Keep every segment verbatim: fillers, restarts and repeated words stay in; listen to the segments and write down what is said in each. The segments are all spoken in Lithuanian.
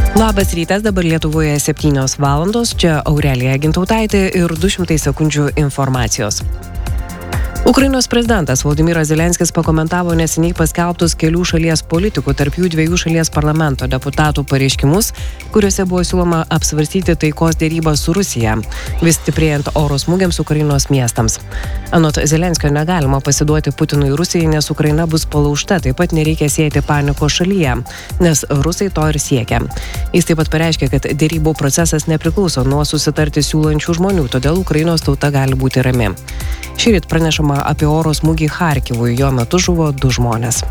Labas rytas, dabar Lietuvoje septynios valandos, čia Aurelija Gintautaitė ir du šimtai sekundžių informacijos. Ukrainos prezidentas Volodymyras Zelenskis pakomentavo neseniai paskelbtus kelių šalies politikų, tarp jų dviejų šalies parlamento deputatų pareiškimus, kuriuose buvo siūloma apsvarstyti taikos dėrybas su Rusija, vis stiprėjant oro smūgiams Ukrainos miestams. Anot Zelenskio negalima pasiduoti Putinui Rusijai, nes Ukraina bus palaužta, taip pat nereikia sieti panikos šalyje, nes Rusai to ir siekia. Jis taip pat pareiškė, kad dėrybų procesas nepriklauso nuo susitarti siūlančių žmonių, todėl Ukrainos tauta gali būti rami. Šįryt pranešama apie oro smūgį Charkivui, jo metu žuvo du žmonės.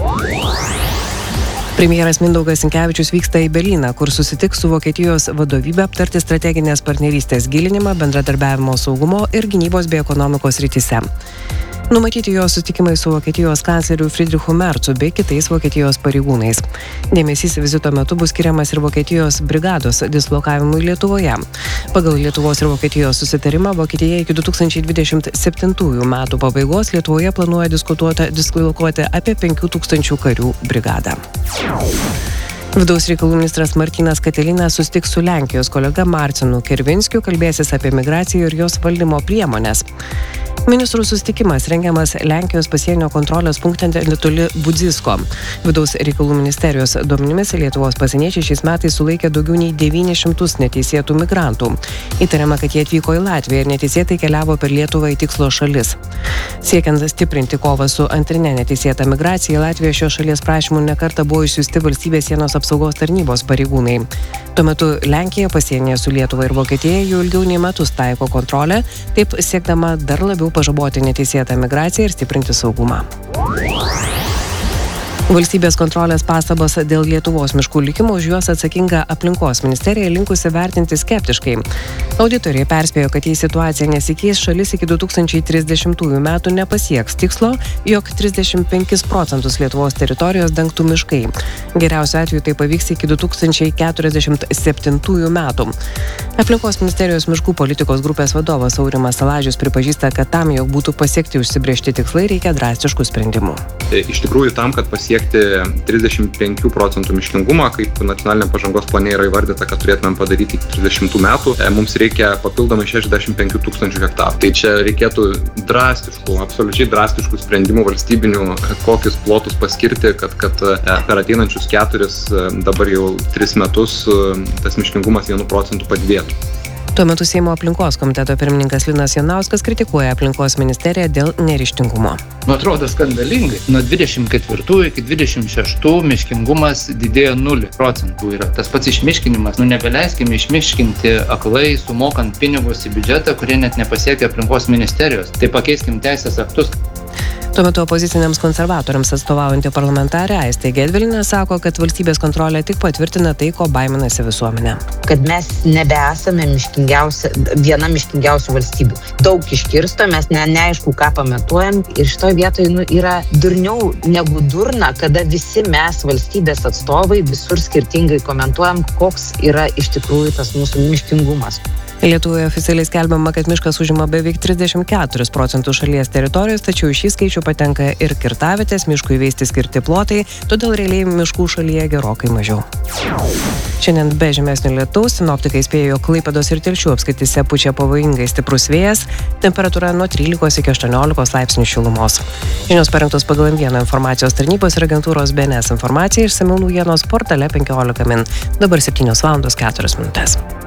Premjeras Mindaugas Sinkevičius vyksta į Berlyną, kur susitiks su Vokietijos vadovybe aptarti strateginės partnerystės gilinimą, bendradarbiavimo saugumo ir gynybos bei ekonomikos srityse. Numatyti jo susitikimai su Vokietijos kancleriu Friedrichu Mercu bei kitais Vokietijos pareigūnais. Dėmesys vizito metu bus skiriamas ir Vokietijos brigados dislokavimui Lietuvoje. Pagal Lietuvos ir Vokietijos susitarimą Vokietija iki du tūkstančiai dvidešimt septintųjų metų pabaigos Lietuvoje planuoja dislokuoti apie penkių tūkstančių karių brigadą. Vidaus reikalų ministras Martynas Katilinas susitiks su Lenkijos kolega Marcinu Kervinskiu, kalbėsis apie migraciją ir jos valdymo priemonės. Ministrų susitikimas rengiamas Lenkijos pasienio kontrolės punkte netoli Budzisko. Vidaus reikalų ministerijos duomenimis Lietuvos pasieniečiai šiais metais sulaikė daugiau nei devynis šimtus neteisėtų migrantų. Įtariama, kad jie atvyko į Latviją ir neteisėtai keliavo per Lietuvą į tikslo šalis. Siekiant stiprinti kovą su antrinė neteisėta migracija, į Latviją šios šalies prašymų nekartą buvo išsiųsti valstybės sienos apsaugos tarnybos pareigūnai. Tuo metu Lenkija pasienyje su Lietuva ir Vokietija jau ilgiau nei metus taiko kontrolę, taip siekdama dar labiau pažaboti neteisėtą migraciją ir stiprinti saugumą. Valstybės kontrolės pastabos dėl Lietuvos miškų likimo už juos atsakinga aplinkos ministerija linkusi vertinti skeptiškai. Auditoriai perspėjo, kad jei situacija nesikeis, šalis iki du tūkstančiai trisdešimtųjų metų nepasieks tikslo, jog trisdešimt penkis procentus Lietuvos teritorijos dengtų miškai. Geriausiu atveju tai pavyks iki du tūkstančiai keturiasdešimt septintųjų metų. Aplinkos ministerijos miškų politikos grupės vadovas Aurimas Salažius pripažįsta, kad tam, jog būtų pasiekti užsibrėžti tikslai, reikia drastiškų sprendimų. Iš tikrųjų, tam, kad pasiekti trisdešimt penkių procentų miškingumą, kaip nacionalinė pažangos plane yra įvardyta, kad turėtumėm padaryti iki trisdešimtų metų, mums reikia papildomai šešiasdešimt penkių tūkstančių hektarų. Tai čia reikėtų drastiškų, absoliučiai drastiškų sprendimų valstybinių, kokius plotus paskirti, kad, kad per ateinančius keturis, dabar jau tris metus tas miškingumas vienu procentu padidėtų. Tuo metu Seimo aplinkos komiteto pirmininkas Linas Jonauskas kritikuoja aplinkos ministeriją dėl neryžtingumo. Nu, atrodo skandalingai. Nuo dvidešimt ketvirtų iki dvidešimt šeštų miškingumas didėjo nulį procentų. Yra tas pats išmiškinimas. Nu, nebeleiskime išmiškinti aklai, sumokant pinigus į biudžetą, kurie net nepasiekia aplinkos ministerijos. Tai pakeiskim teisės aktus. Tuo metu opoziciniams konservatoriams atstovaujantį parlamentarę Aistė Gedvilienė sako, kad valstybės kontrolė tik patvirtina tai, ko baiminasi visuomenė. Kad mes nebesame miškingiausia, viena miškingiausių valstybių. Daug iškirsto, mes ne, neaišku, ką pamatuojam ir šitoje vietoje nu, yra durniau negu durna, kada visi mes valstybės atstovai visur skirtingai komentuojam, koks yra iš tikrųjų tas mūsų miškingumas. Lietuvoje oficialiai skelbiama, kad miškas užima beveik trisdešimt keturis procentus šalies teritorijos, tačiau į šį skaičių patenka ir kirtavietės, miškui veisti skirti plotai, todėl realiai miškų šalyje gerokai mažiau. Šiandien be žymesnio lietaus sinoptikai spėjo, jog Klaipėdos ir Telšių apskrityse pučia pavojingai stiprus vėjas, temperatūra nuo trylikos iki aštuoniolikos laipsnių šilumos. Žinios parengtos pagal M vieną informacijos tarnybos ir agentūros B N S informaciją, išsamiau naujienos portale penkiolika min. Dabar septynios valandos keturios minutės.